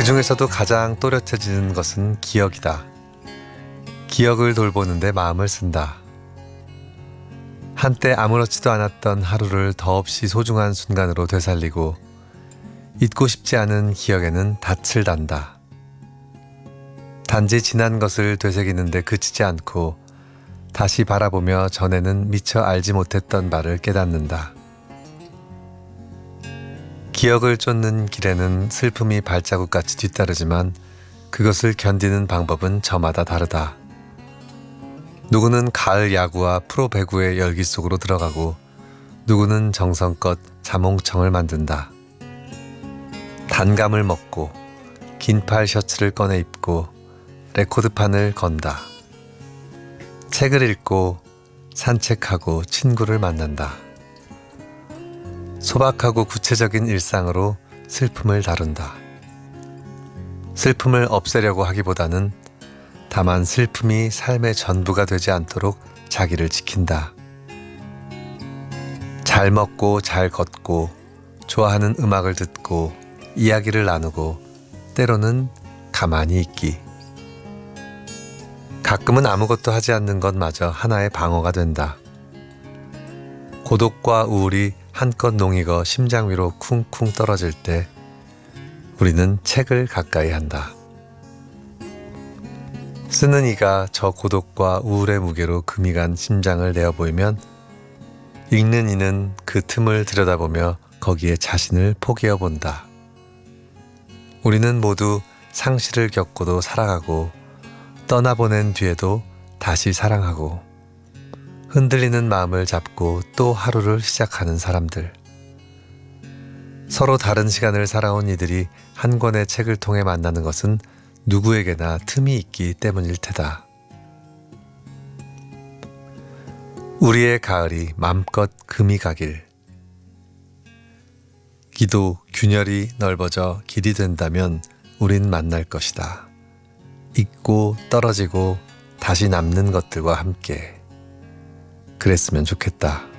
그 중에서도 가장 또렷해지는 것은 기억이다. 기억을 돌보는데 마음을 쓴다. 한때 아무렇지도 않았던 하루를 더없이 소중한 순간으로 되살리고 잊고 싶지 않은 기억에는 닻을 단다. 단지 지난 것을 되새기는데 그치지 않고 다시 바라보며 전에는 미처 알지 못했던 바를 깨닫는다. 기억을 쫓는 길에는 슬픔이 발자국같이 뒤따르지만 그것을 견디는 방법은 저마다 다르다. 누구는 가을 야구와 프로 배구의 열기 속으로 들어가고 누구는 정성껏 자몽청을 만든다. 단감을 먹고 긴팔 셔츠를 꺼내 입고 레코드판을 건다. 책을 읽고 산책하고 친구를 만난다. 소박하고 구체적인 일상으로 슬픔을 다룬다. 슬픔을 없애려고 하기보다는 다만 슬픔이 삶의 전부가 되지 않도록 자기를 지킨다. 잘 먹고 잘 걷고 좋아하는 음악을 듣고 이야기를 나누고 때로는 가만히 있기. 가끔은 아무것도 하지 않는 것마저 하나의 방어가 된다. 고독과 우울이 한껏 농익어 심장 위로 쿵쿵 떨어질 때 우리는 책을 가까이 한다. 쓰는 이가 저 고독과 우울의 무게로 금이 간 심장을 내어 보이면 읽는 이는 그 틈을 들여다보며 거기에 자신을 포개어 본다. 우리는 모두 상실을 겪고도 살아가고 떠나보낸 뒤에도 다시 사랑하고 흔들리는 마음을 잡고 또 하루를 시작하는 사람들. 서로 다른 시간을 살아온 이들이 한 권의 책을 통해 만나는 것은 누구에게나 틈이 있기 때문일 테다. 우리의 가을이 맘껏 금이 가길. 기도 균열이 넓어져 길이 된다면 우린 만날 것이다. 잊고 떨어지고 다시 남는 것들과 함께. 그랬으면 좋겠다.